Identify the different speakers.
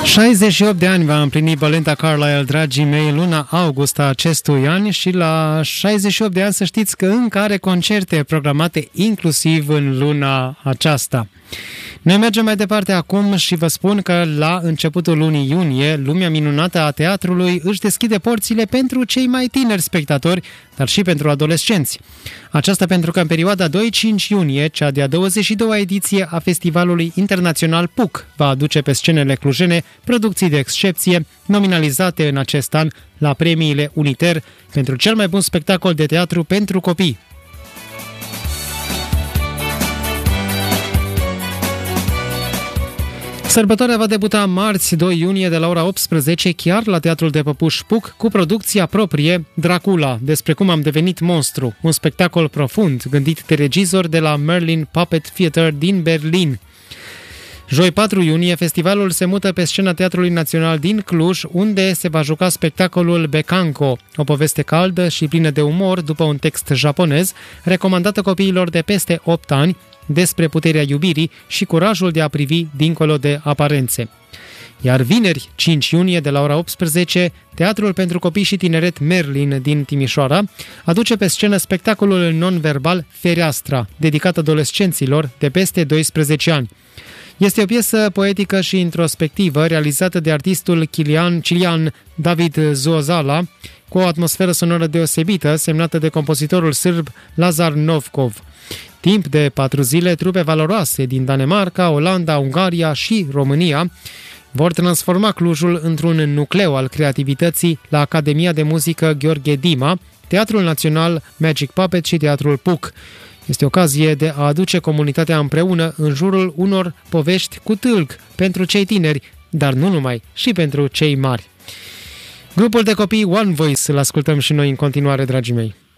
Speaker 1: 68 de ani va împlini Belinda Carlisle, dragii mei, luna august a acestui an și la 68 de ani să știți că încă are concerte programate inclusiv în luna aceasta. Noi mergem mai departe acum și vă spun că la începutul lunii iunie, lumea minunată a teatrului își deschide porțile pentru cei mai tineri spectatori, dar și pentru adolescenți. Aceasta pentru că în perioada 2-5 iunie, cea de-a 22-a ediție a Festivalului Internațional PUC va aduce pe scenele clujene producții de excepție, nominalizate în acest an la premiile Uniter pentru cel mai bun spectacol de teatru pentru copii. Sărbătoarea va debuta marți 2 iunie de la ora 18 chiar la Teatrul de Păpuși PUC cu producția proprie Dracula, despre cum am devenit monstru, un spectacol profund gândit de regizor de la Merlin Puppet Theater din Berlin. Joi 4 iunie, festivalul se mută pe scena Teatrului Național din Cluj, unde se va juca spectacolul Bekanko, o poveste caldă și plină de umor după un text japonez, recomandată copiilor de peste 8 ani, despre puterea iubirii și curajul de a privi dincolo de aparențe. Iar vineri, 5 iunie, de la ora 18, Teatrul pentru Copii și Tineret Merlin din Timișoara aduce pe scenă spectacolul non-verbal Fereastra, dedicat adolescenților de peste 12 ani. Este o piesă poetică și introspectivă realizată de artistul cilian David Zozala, cu o atmosferă sonoră deosebită, semnată de compozitorul sârb Lazar Novkov. Timp de 4 zile, trupe valoroase din Danemarca, Olanda, Ungaria și România vor transforma Clujul într-un nucleu al creativității la Academia de Muzică Gheorghe Dima, Teatrul Național Magic Puppet și Teatrul PUC. Este ocazie de a aduce comunitatea împreună în jurul unor povești cu tâlc pentru cei tineri, dar nu numai, și pentru cei mari. Grupul de copii One Voice îl ascultăm și noi în continuare, dragii mei.